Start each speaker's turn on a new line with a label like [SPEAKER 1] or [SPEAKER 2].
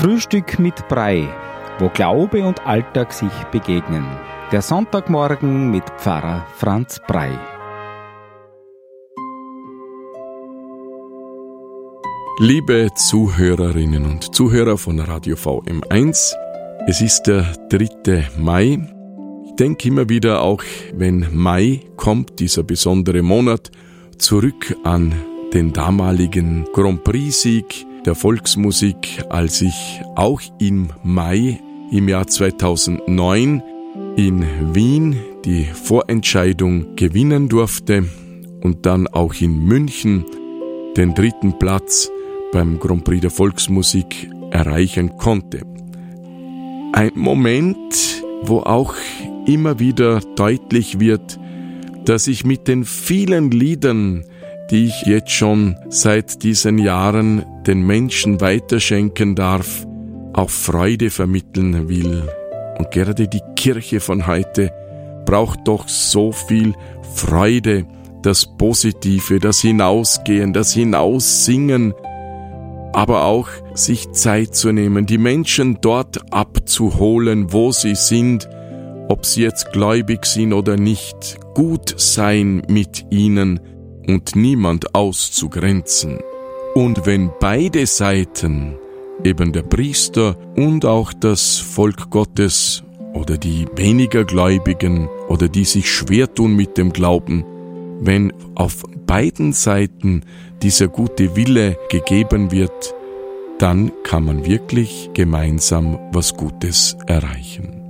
[SPEAKER 1] Frühstück mit Brei, wo Glaube und Alltag sich begegnen. Der Sonntagmorgen mit Pfarrer Franz Brei.
[SPEAKER 2] Liebe Zuhörerinnen und Zuhörer von Radio VM1, es ist der 3. Mai. Ich denke immer wieder, auch wenn Mai kommt, dieser besondere Monat, zurück an den damaligen Grand Prix-Sieg der Volksmusik, als ich auch im Mai im Jahr 2009 in Wien die Vorentscheidung gewinnen durfte und dann auch in München den 3. Platz beim Grand Prix der Volksmusik erreichen konnte. Ein Moment, wo auch immer wieder deutlich wird, dass ich mit den vielen Liedern, die ich jetzt schon seit diesen Jahren den Menschen weiterschenken darf, auch Freude vermitteln will. Und gerade die Kirche von heute braucht doch so viel Freude, das Positive, das Hinausgehen, das Hinaussingen, aber auch sich Zeit zu nehmen, die Menschen dort abzuholen, wo sie sind, ob sie jetzt gläubig sind oder nicht, gut sein mit ihnen und niemand auszugrenzen. Und wenn beide Seiten, eben der Priester und auch das Volk Gottes oder die weniger Gläubigen oder die sich schwer tun mit dem Glauben, wenn auf beiden Seiten dieser gute Wille gegeben wird, dann kann man wirklich gemeinsam was Gutes erreichen.